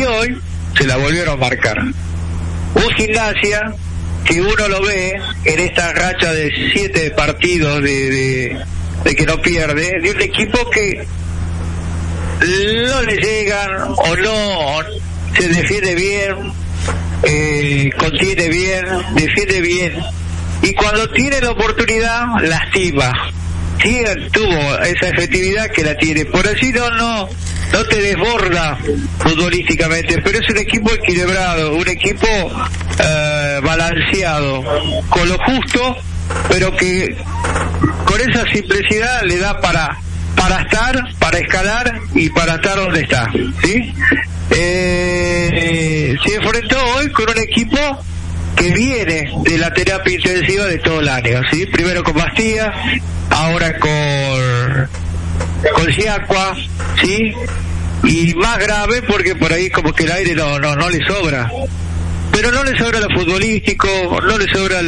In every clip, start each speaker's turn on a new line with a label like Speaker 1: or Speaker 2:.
Speaker 1: hoy se la volvieron a marcar. Un Gimnasia que uno lo ve en esta racha de 7 partidos de que no pierde, de un equipo que no le llegan o no se defiende bien, contiene bien, defiende bien, y cuando tiene la oportunidad lastima. Sí, tuvo esa efectividad que la tiene, por así no te desborda futbolísticamente, pero es un equipo equilibrado, un equipo balanceado, con lo justo, pero que con esa simplicidad le da para estar, para escalar y para estar donde está, ¿sí? Se enfrentó hoy con un equipo que viene de la terapia intensiva de todo el año, ¿sí? Primero con Bastía, ahora con Siacua, ¿sí? Y más grave porque por ahí como que el aire no le sobra, pero no le sobra lo futbolístico, no le sobra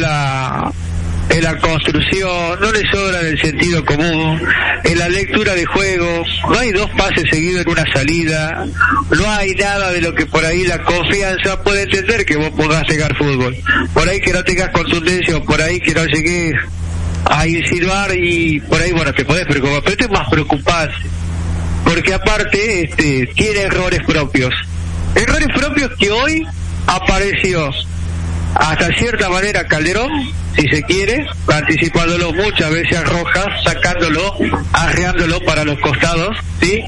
Speaker 1: en la construcción, no le sobra en el sentido común, en la lectura de juego, no hay 2 pases seguidos en una salida, no hay nada de lo que por ahí la confianza puede entender que vos podás jugar fútbol, por ahí que no tengas contundencia, o por ahí que no llegues a insinuar, y por ahí bueno te podés preocupar, pero esto es más preocupante, porque aparte tiene errores propios que hoy apareció hasta cierta manera Calderón, si se quiere, anticipándolo muchas veces a Rojas, sacándolo, arreándolo para los costados, ¿sí?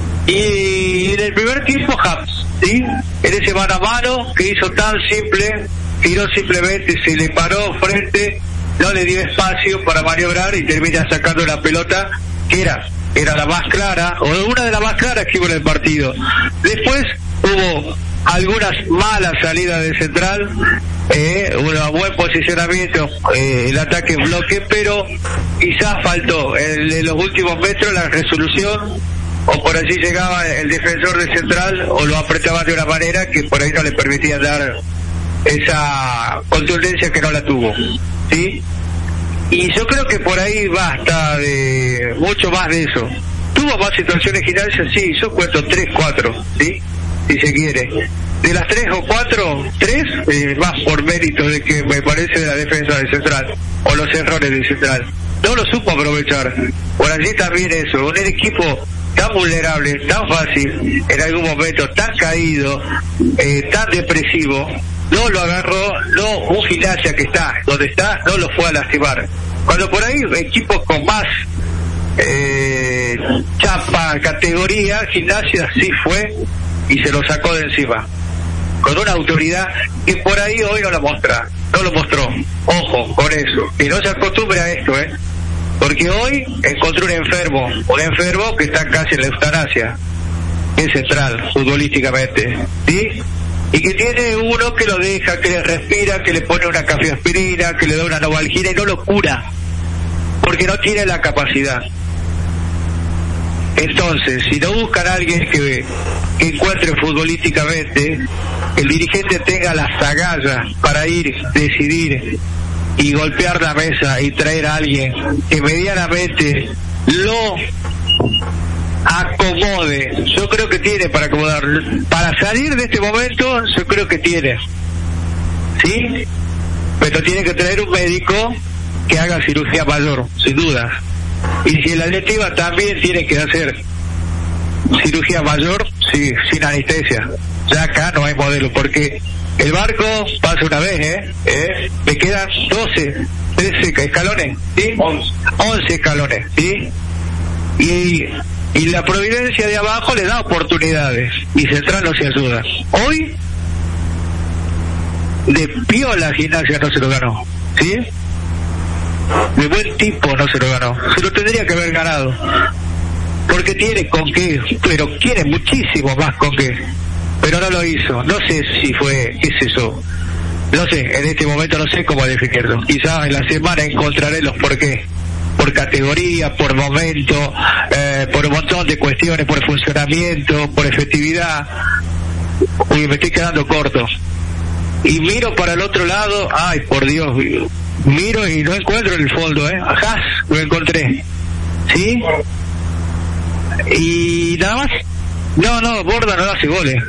Speaker 1: Y en el primer tiempo Haps, ¿sí? En ese mano a mano que hizo tan simple, tiró simplemente, se le paró frente, no le dio espacio para maniobrar y termina sacando la pelota que era la más clara, o una de las más claras que hubo en el partido. Después hubo algunas malas salidas de central, un buen posicionamiento, el ataque en bloque, pero quizás faltó en los últimos metros la resolución, o por allí llegaba el defensor de central o lo apretaba de una manera que por ahí no le permitía dar esa contundencia que no la tuvo, ¿sí? Y yo creo que por ahí basta de mucho más de eso. ¿Tuvo más situaciones Gimnasia? Sí, yo cuento 3, 4, ¿sí? Si se quiere. De las 3 o 4, 3, más por mérito de que me parece de la defensa de Central, o los errores de Central. No lo supo aprovechar. Por allí también eso, un equipo tan vulnerable, tan fácil, en algún momento tan caído, tan depresivo, no lo agarró, no, un Gimnasia que está donde está, no lo fue a lastimar. Cuando por ahí equipos con más chapa, categoría, Gimnasia sí fue y se lo sacó de encima, con una autoridad que por ahí hoy no lo mostró. Ojo con eso, y no se acostumbre a esto, porque hoy encontré un enfermo que está casi en la eutanasia, que es Central, futbolísticamente, ¿sí? Y que tiene uno que lo deja, que le respira, que le pone una cafeaspirina, que le da una novalgina y no lo cura, porque no tiene la capacidad. Entonces, si no buscan a alguien que encuentre futbolísticamente, el dirigente tenga las agallas para ir, decidir y golpear la mesa y traer a alguien que medianamente lo acomode, yo creo que tiene para acomodar, para salir de este momento, yo creo que tiene, ¿sí? Pero tiene que traer un médico que haga cirugía mayor, sin duda. Y si la directiva también tiene que hacer cirugía mayor, sí, sin anestesia. Ya acá no hay modelo, porque el barco pasa una vez, me quedan 12, 13 escalones, ¿sí? 11 escalones, ¿sí? Y la providencia de abajo le da oportunidades y Central no se ayuda. Hoy de piola Gimnasia no se lo ganó, ¿sí? De buen tipo no se lo ganó, se lo tendría que haber ganado, porque tiene con qué, pero quiere muchísimo más con qué, pero no lo hizo. No sé si fue, qué es eso, no sé, en este momento no sé cómo definirlo. Quizás en la semana encontraré los porqué, por categoría, por momento, por un montón de cuestiones, por funcionamiento, por efectividad. Uy, me estoy quedando corto. Y miro para el otro lado, ay, por Dios, miro y no encuentro el fondo, Ajá, lo encontré, ¿sí? Y nada más. No, Borda no hace goles.